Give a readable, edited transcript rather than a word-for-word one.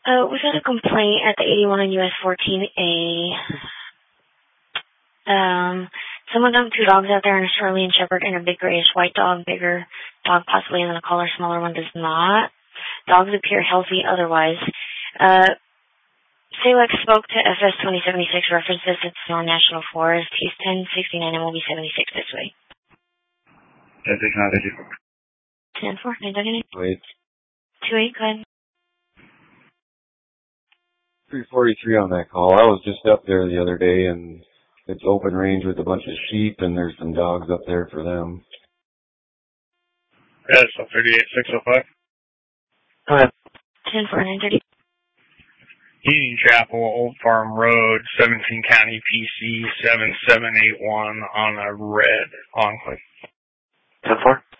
We've had a complaint at the 81 on US 14A. Someone dumped 2 dogs out there, an Australian Shepherd and a big grayish white dog. Bigger dog possibly in the collar, smaller one does not. Dogs appear healthy otherwise. SAWAC spoke to FS 2076, references it's on National Forest. He's 1069 and will be 76 this way. 1069, 10-4, 9 28, go ahead. 343 on that call. I was just up there the other day, and it's open range with a bunch of sheep, and there's some dogs up there for them. Yeah, so 38605. Go ahead. 10-4, 930. Union Chapel, Old Farm Road, 17 County PC 7781 on a red Enclave. 10-4.